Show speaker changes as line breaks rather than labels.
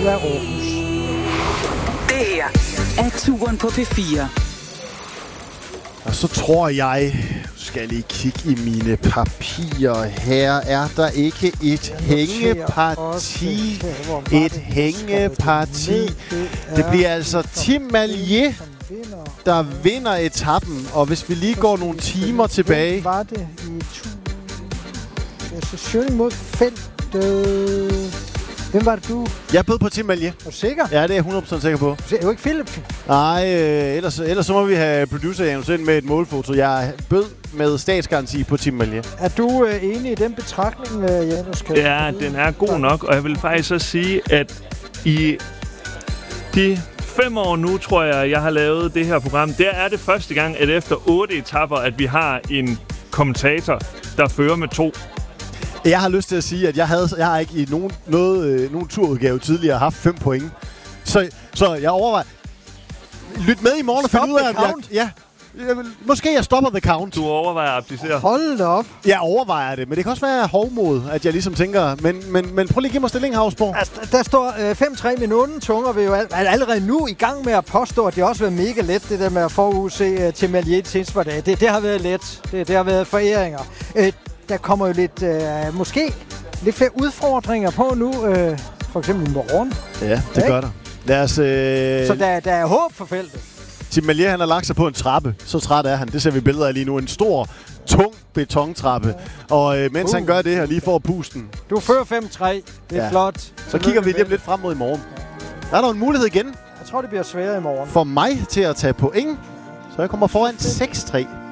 af Aarhus.
Det her er Turen på P4.
Og så tror jeg, skal jeg lige kigge i mine papirer her, er der ikke et hængeparti? Et hængeparti. Det bliver altså Tim Malje, der vinder etappen. Og hvis vi lige går nogle timer tilbage...
Var det i Sjøen mod feltet? Hvem var det, du?
Jeg bød på Tim Malje.
Er du sikker?
Ja, det er jeg 100% sikker på.
Det er jo ikke Philipsen.
Nej, ellers så må vi have producer Janus ind med et målfoto. Jeg bød med statsgaranti på Tim Malje.
Er du enig i den betragtning, Janus?
Ja, den er god nok, og jeg vil faktisk så sige, at i de 5 år nu, tror jeg har lavet det her program, der er det første gang, at efter 8 etapper, at vi har en kommentator, der fører med 2.
Jeg har lyst til at sige, at jeg har ikke i nogen turudgave tidligere haft 5 point. Så jeg overvejer... Lyt med i morgen og finde ud af, måske jeg stopper the count.
Du overvejer at abdicere.
Hold da op.
Jeg overvejer det, men det kan også være hovmod, at jeg ligesom tænker... Men prøv lige at give mig stilling, Havsborg.
Altså, der står 5-3 med nogen. Tunger vil jo allerede nu i gang med at påstå, at det også har været mega let, det der med at forudse til Malje til par dage. Det har været let. Det har været foræringer. Der kommer jo måske lidt flere udfordringer på nu, for eksempel i morgen.
Ja, det gør der. Lad os,
så der er håb for feltet.
Tim Malje, han har lagt sig på en trappe. Så træt er han. Det ser vi billeder af lige nu. En stor, tung betontrappe. Og mens han gør det her, lige får pusten.
Du fører 5-3. Det er flot.
Så kigger vi lige lidt frem mod i morgen. Der er der en mulighed igen.
Jeg tror, det bliver sværere i morgen.
For mig til at tage point. Så jeg kommer foran 6-3.